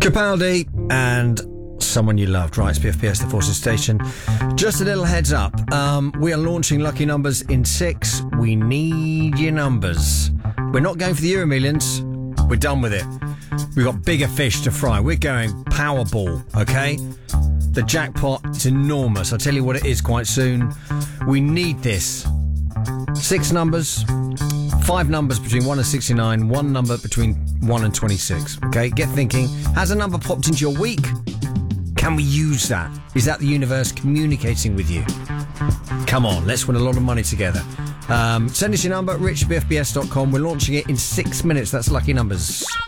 Capaldi and Someone You Loved. Right, it's PFPS, the Forces Station. Just a little heads up. We are launching Lucky Numbers in 6. We need your numbers. We're not going for the Euro Millions. We're done with it. We've got bigger fish to fry. We're going Powerball, okay? The jackpot is enormous. I'll tell you what it is quite soon. We need this. 6 numbers, 5 numbers between 1 and 69, 1 number between 1 and 26. Okay, get thinking. Has a number popped into your week? Can we use that? Is that the universe communicating with you? Come on, let's win a lot of money together. Send us your number, richbfbs.com. We're launching it in 6 minutes. That's Lucky Numbers.